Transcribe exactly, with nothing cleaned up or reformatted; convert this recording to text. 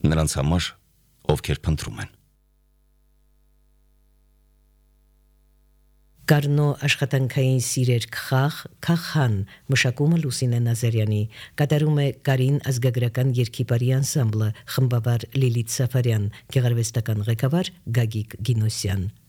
նրանց համար, ովքեր փնտրում են։ Կարնո աշխատանքային սիրեր քխախ քախան մշակումը Լուսինե Նազարյանի կատարում է Կարին ազգագրական երգիպարի անսամբլը խմբավար Լիլիթ Սաֆարյան գեղարվեստական ղեկավար Գագիկ Գինոսյան